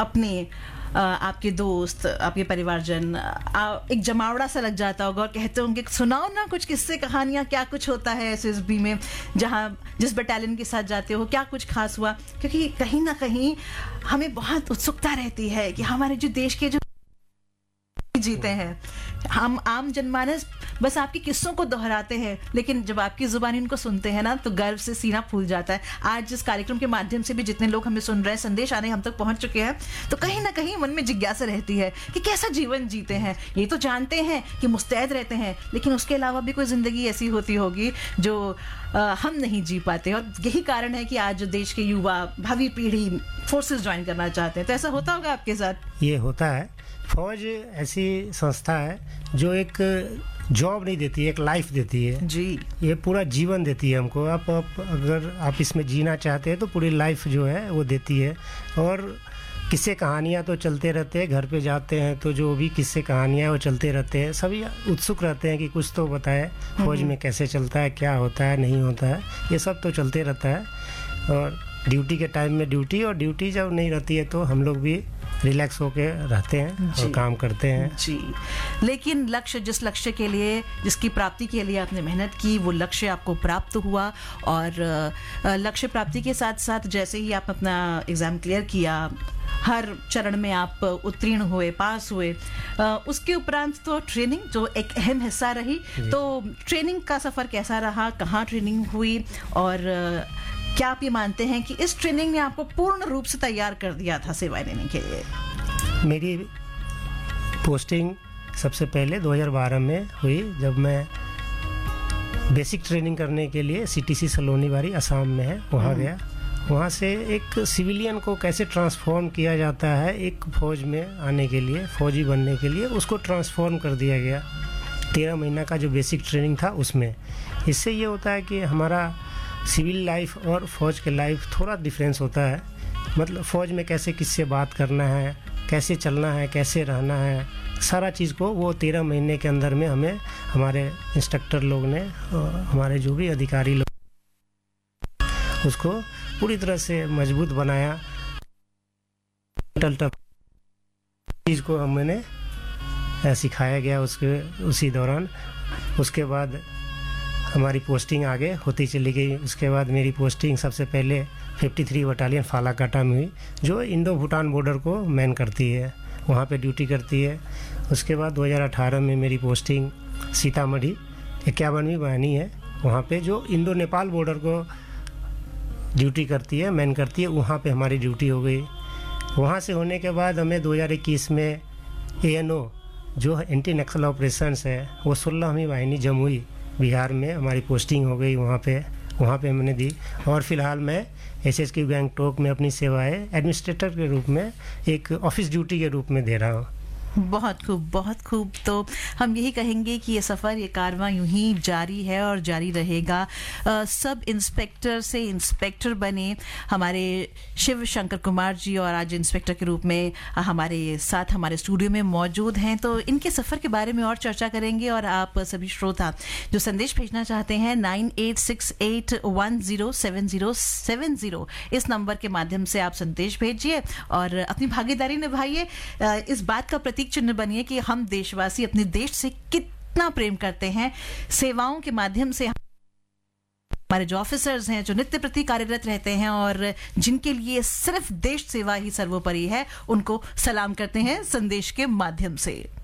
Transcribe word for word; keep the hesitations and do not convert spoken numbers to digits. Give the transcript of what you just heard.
अपने आ, आपके दोस्त, आपके परिवारजन, आ, एक जमावड़ा सा लग जाता होगा और कहते होंगे सुनाओ ना कुछ किस्से कहानियां, क्या कुछ होता है एसएसबी में, जहां जिस बटालियन के साथ जाते हो क्या कुछ खास हुआ? क्योंकि कहीं ना कहीं हमें बहुत उत्सुकता रहती है कि हमारे जो देश के जो जीते हैं, हम आम जनमानस बस आपके किस्सों को दोहराते हैं, लेकिन जब आपकी जुबानी उनको सुनते हैं ना तो गर्व से सीना फूल जाता है। आज इस कार्यक्रम के माध्यम से भी जितने लोग हमें सुन रहे हैं, संदेश आने हम तक पहुंच चुके हैं, तो कहीं ना कहीं मन में जिज्ञासा रहती है कि कैसा जीवन जीते हैं। ये तो जानते हैं कि मुस्तैद रहते हैं, लेकिन उसके अलावा भी कोई जिंदगी ऐसी होती होगी जो आ, हम नहीं जी पाते, और यही कारण है कि आज जो देश के युवा, भावी पीढ़ी फोर्सेस ज्वाइन करना चाहते हैं। तो ऐसा होता होगा आपके साथ? ये होता है। फौज ऐसी संस्था है जो एक जॉब नहीं देती है, एक लाइफ देती है जी। ये पूरा जीवन देती है हमको। आप, आप अगर आप इसमें जीना चाहते हैं तो पूरी लाइफ जो है वो देती है। और किस्से कहानियाँ तो चलते रहते हैं, घर पे जाते हैं तो जो भी किस्से कहानियाँ वो चलते रहते हैं। सभी उत्सुक रहते हैं कि कुछ तो बताए फौज में कैसे चलता है, क्या होता है, नहीं होता है, ये सब तो चलते रहता है। और ड्यूटी के टाइम में ड्यूटी, और ड्यूटी जब नहीं रहती है तो हम लोग भी रिलैक्स होके रहते हैं और काम करते हैं जी। लेकिन लक्ष्य, जिस लक्ष्य के लिए, जिसकी प्राप्ति के लिए आपने मेहनत की, वो लक्ष्य आपको प्राप्त हुआ। और लक्ष्य प्राप्ति के साथ साथ जैसे ही आप अपना एग्जाम क्लियर किया, हर चरण में आप उत्तीर्ण हुए, पास हुए, उसके उपरांत तो ट्रेनिंग जो एक अहम हिस्सा रही। तो ट्रेनिंग का सफर कैसा रहा, कहाँ ट्रेनिंग हुई, और क्या आप ये मानते हैं कि इस ट्रेनिंग ने आपको पूर्ण रूप से तैयार कर दिया था सेवाएं लेने के लिए? मेरी पोस्टिंग सबसे पहले दो हज़ार बारह में हुई, जब मैं बेसिक ट्रेनिंग करने के लिए सीटीसी सलोनीबारी असम में है वहाँ गया। वहाँ से एक सिविलियन को कैसे ट्रांसफॉर्म किया जाता है एक फौज में आने के लिए, फौजी बनने के लिए, उसको ट्रांसफॉर्म कर दिया गया। तेरह महीना का जो बेसिक ट्रेनिंग था उसमें। इससे ये होता है कि हमारा सिविल लाइफ और फौज के लाइफ थोड़ा डिफरेंस होता है। मतलब फौज में कैसे किससे बात करना है, कैसे चलना है, कैसे रहना है, सारा चीज़ को वो तेरह महीने के अंदर में हमें हमारे इंस्ट्रक्टर लोग ने, हमारे जो भी अधिकारी लोग, उसको पूरी तरह से मजबूत बनाया। टल टप चीज़ को हमने सिखाया गया उसके उसी दौरान। उसके बाद हमारी पोस्टिंग आगे होती चली गई। उसके बाद मेरी पोस्टिंग सबसे पहले तिरेपन बटालियन फालाकाटा में हुई, जो इंडो भूटान बॉर्डर को मैन करती है, वहाँ पे ड्यूटी करती है। उसके बाद दो हज़ार अठारह में मेरी पोस्टिंग सीतामढ़ी इक्यावनवीं वाहिनी है, वहाँ पे जो इंडो नेपाल बॉर्डर को ड्यूटी करती है, मैन करती है, वहाँ पे हमारी ड्यूटी हो गई। वहाँ से होने के बाद हमें दो हज़ार इक्कीस में ए एन ओ जो एंटी नक्सल ऑपरेशंस है, वो सोलहवीं वाहिनी जमुई बिहार में हमारी पोस्टिंग हो गई। वहाँ पे वहाँ पे मैंने दी। और फिलहाल मैं एस एस क्यू गैंगटॉक में अपनी सेवाएं एडमिनिस्ट्रेटर के रूप में एक ऑफिस ड्यूटी के रूप में दे रहा हूँ। बहुत खूब, बहुत खूब। तो हम यही कहेंगे कि ये सफ़र, ये कारवां यूं ही जारी है और जारी रहेगा। आ, सब इंस्पेक्टर से इंस्पेक्टर बने हमारे शिव शंकर कुमार जी, और आज इंस्पेक्टर के रूप में हमारे साथ हमारे स्टूडियो में मौजूद हैं। तो इनके सफ़र के बारे में और चर्चा करेंगे। और आप सभी श्रोता जो संदेश भेजना चाहते हैं, nine eight six eight one zero seven zero seven zero, इस नंबर के माध्यम से आप संदेश भेजिए और अपनी भागीदारी निभाइए। इस बात का प्रतीक चिन्ह बनिए कि हम देशवासी अपने देश से कितना प्रेम करते हैं। सेवाओं के माध्यम से हमारे जो ऑफिसर्स हैं, जो नित्य प्रति कार्यरत रहते हैं और जिनके लिए सिर्फ देश सेवा ही सर्वोपरि है, उनको सलाम करते हैं संदेश के माध्यम से।